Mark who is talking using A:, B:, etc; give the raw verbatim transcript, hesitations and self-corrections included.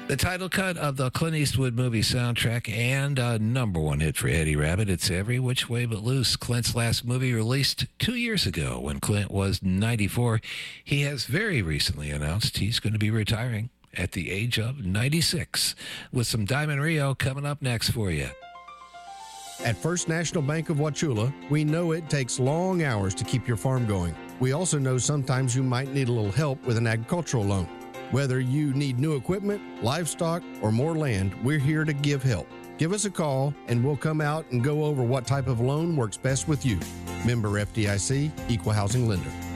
A: The title cut of the Clint Eastwood movie soundtrack and a number one hit for Eddie Rabbitt, it's Every Which Way But Loose. Clint's last movie released two years ago when Clint was ninety-four. He has very recently announced he's going to be retiring at the age of ninety-six. With some Diamond Rio coming up next for you.
B: At First National Bank of Wauchula, we know it takes long hours to keep your farm going. We also know sometimes you might need a little help with an agricultural loan. Whether you need new equipment, livestock, or more land, we're here to give help. Give us a call and we'll come out and go over what type of loan works best with you. Member F D I C, Equal Housing Lender.